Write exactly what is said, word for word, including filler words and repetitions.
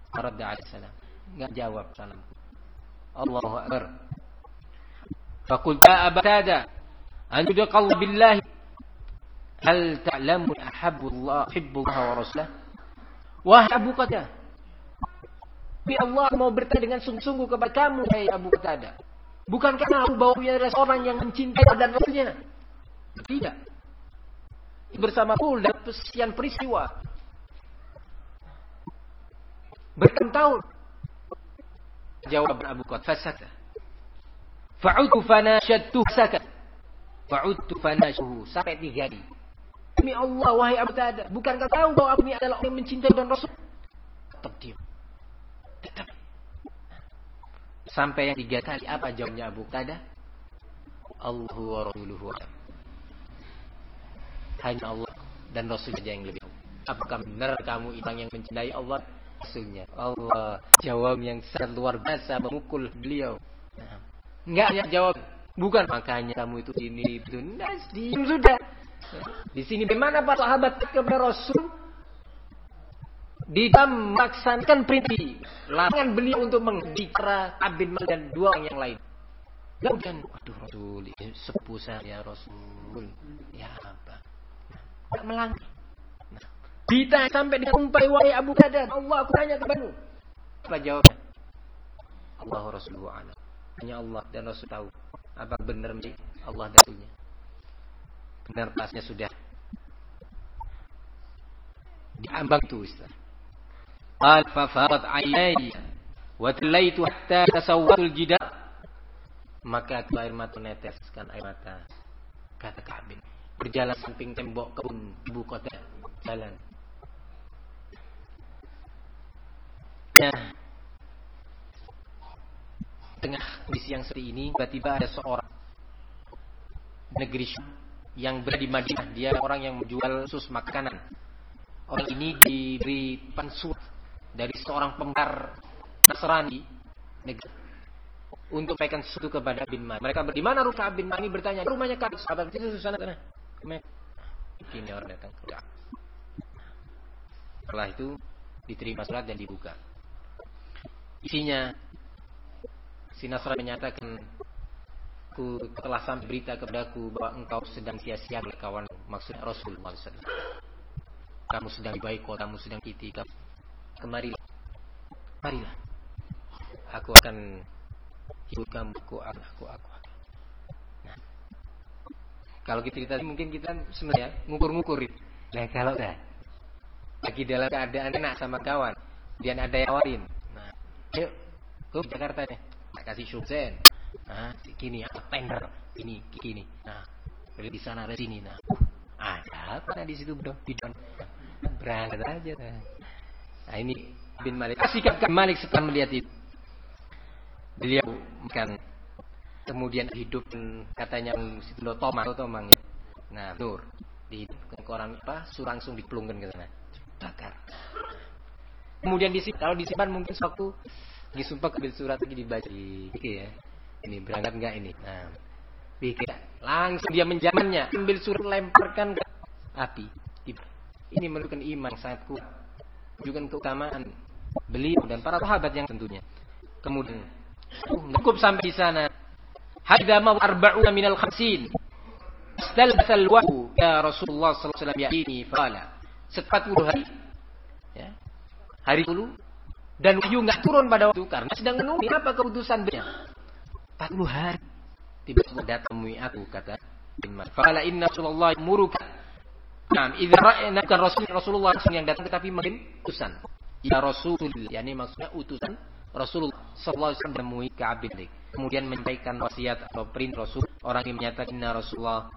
Radda alaihi salam. Enggak jawab salam. Allahu akbar. Faqul ya Aba Qatada, antu qal billahi hal ta'lamu ahabbu Allah hibbu Allah wa rasulahu. Wahai Abu Qatada, bi Allah mau bertanya dengan sungguh-sungguh kepada kamu, hai Abu Qatada. Bukan karena aku bahwa dia adalah seorang yang mencintai dan Rasulnya. Tidak. Bersama pul dan sekian peristiwa. Bertahun-tahun. Jawab Abu Qatada, fasaka. Fa'udtu fanashadtu sakat. Fa'udtu fanashadtu sampai tiga kali. Demi Allah, wahai Abu Qatada, bukankah tahu bahwa aku ini adalah orang yang mencintai dan Rasul? Tetap diam. Tetap. Sampai yang tiga kali, apa jawabnya Abu Qatada? Allahu wa rasuluhu a'lam. Hanya Allah dan Rasul saja yang lebih tahu. Apakah benar kamu orang yang mencintai Allah? Rasulnya. Allah. Jawab yang sangat luar biasa memukul beliau. Nah, enggak hanya jawab, bukan makanya kamu itu ini itu. Nah, diam sudah. Di sini bagaimana para sahabat kepada Rasul? Di dalam melaksanakan perintah larangan beliau untuk mengbicara Abin Malik dan dua orang yang lain. Kemudian, aduh Rasul, sepuh saya Rasul, ya apa? Tidak melanggar. Nah, ditanya sampai dengan umpai wahai Abu Qatada, Allah aku tanya kepadamu. Apa jawabnya? Allah Rasulullah a'lam. Hanya Allah dan Rasul tahu. Apa benar menjadi Allah dan Rasulnya? Benar pasnya sudah diambang itu Ustaz. Qal fa farat aynai wa talaitu hatta tasawwatul jidar. Maka air mata neteskan air mata. Kata Ka'bin, berjalan samping tembok kebun Ibu Kota jalan. Ya. Tengah kondisi yang seperti ini, tiba-tiba ada seorang negeri yang berada di Madinah. Dia orang yang menjual khusus makanan. Orang ini diberi pansur dari seorang pembakar Nasrani negeri untuk sampaikan sesuatu kepada bin Malik. Mereka di mana rumah bin Malik? Bertanya, rumahnya Ka'ab. Sahabat itu sana sana. Ini orang datang. Setelah itu diterima surat dan dibuka. Isinya si Nasrani menyatakan, ku telah sampai berita kepadaku bahwa engkau sedang sia-sia oleh kawan, maksudnya Rasulullah shallallahu alaihi wasallam. Kamu sedang di boikot, kamu sedang kiti, kamu kemarilah, marilah. Aku akan hidup kamu, aku, aku, aku, aku. Nah, kalau kita cerita mungkin kita sebenarnya ngukur-ngukur itu. Nah kalau dah lagi dalam keadaan enak sama kawan, dia ada yang warin. Nah, ayo, ke Jakarta deh, kasih subsen. Nah, gini, tender, ini, gini. Nah, dari di sana dari sini. Nah, ada apa di situ bro? Bidon, berangkat aja. Nah, ini bin Malik. Sikap Malik setelah melihat itu, beliau makan, kemudian hidup katanya situ lo tomang, tomang ya. Nah, nur di koran apa? Langsung dipelungkan ke sana, bakar. Kemudian disimpan, kalau disimpan mungkin suatu disumpah ambil surat lagi dibaca, oke ya. Ini berangkat enggak ini? Nah, pikir langsung dia menjamannya, ambil surat lemparkan ke api. Ini menunjukkan iman sangat kuat, menunjukkan keutamaan beliau dan para sahabat yang tentunya. Kemudian cukup sampai di sana. Hadama arba'una minal khamsin. Istalbasal wahyu ya Rasulullah sallallahu alaihi wasallam ya ini fala. empat puluh hari. Ya. Hari dulu dan wahyu enggak turun pada waktu karena sedang menunggu apa keputusan beliau. empat puluh hari tiba-tiba datang temui aku, kata bin Malik. Fala inna Rasulullah muruka. Naam, idza ra'ayna kan Rasul Rasulullah yang datang tetapi mungkin utusan. Ya Rasul, yakni maksudnya utusan Rasulullah sallallahu alaihi wasallam menemui Ka'ab bin Malik. Kemudian menyampaikan wasiat atau perintah Rasul. Orang yang menyatakan inna Rasulullah